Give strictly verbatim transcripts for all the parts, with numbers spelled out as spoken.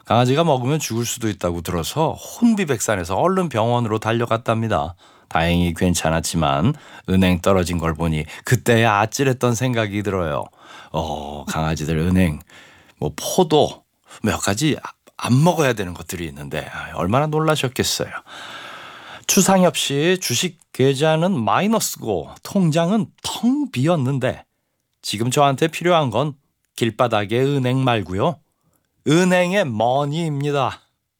강아지가 먹으면 죽을 수도 있다고 들어서 혼비백산해서 얼른 병원으로 달려갔답니다. 다행히 괜찮았지만 은행 떨어진 걸 보니 그때야 아찔했던 생각이 들어요. 어, 강아지들 은행, 뭐 포도 몇 가지 안 먹어야 되는 것들이 있는데 얼마나 놀라셨겠어요. 추상엽 씨, 주식 계좌는 마이너스고 통장은 텅 비었는데 지금 저한테 필요한 건 길바닥의 은행 말고요. 은행의 머니입니다.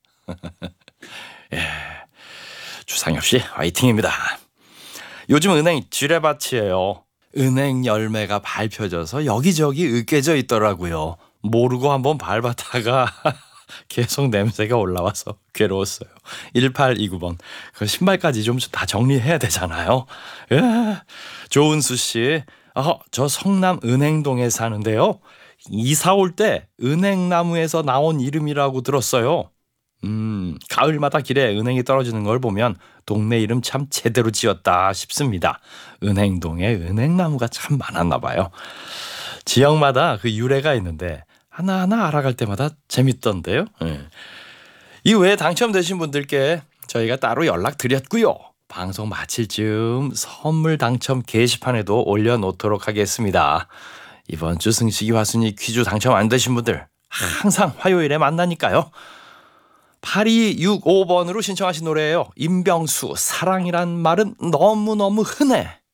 예, 추상엽 씨 화이팅입니다. 요즘 은행 지뢰밭이에요. 은행 열매가 밟혀져서 여기저기 으깨져 있더라고요. 모르고 한번 밟았다가 계속 냄새가 올라와서 괴로웠어요. 일팔이구 번. 그 신발까지 좀 다 정리해야 되잖아요. 예. 조은수 씨. 어, 저 성남 은행동에 사는데요. 이사 올 때 은행나무에서 나온 이름이라고 들었어요. 음, 가을마다 길에 은행이 떨어지는 걸 보면 동네 이름 참 제대로 지었다 싶습니다. 은행동에 은행나무가 참 많았나 봐요. 지역마다 그 유래가 있는데 하나하나 알아갈 때마다 재밌던데요. 네. 이 외에 당첨되신 분들께 저희가 따로 연락드렸고요. 방송 마칠 즈음 선물 당첨 게시판에도 올려놓도록 하겠습니다. 이번 주 승식이 화순이 퀴즈 당첨 안 되신 분들 항상 화요일에 만나니까요. 팔이육오 번으로 신청하신 노래예요. 임병수 사랑이란 말은 너무너무 흔해.